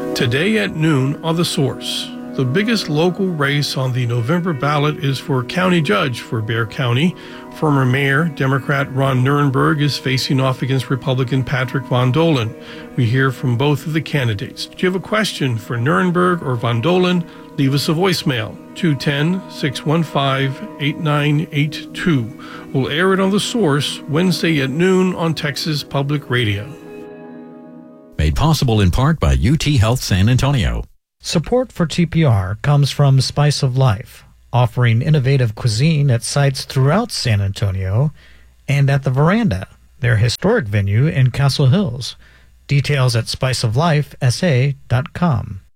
Today at noon on The Source. The biggest local race on the November ballot is for county judge for Bexar County. Former Mayor, Democrat Ron Nirenberg is facing off against Republican Patrick Von Dohlen. We hear from both of the candidates. Do you have a question for Nirenberg or Von Dohlen? Leave us a voicemail, 210-615-8982. We'll air it on The Source Wednesday at noon on Texas Public Radio. Made possible in part by UT Health San Antonio. Support for TPR comes from Spice of Life, offering innovative cuisine at sites throughout San Antonio, and at The Veranda, their historic venue in Castle Hills. Details at spiceoflifesa.com.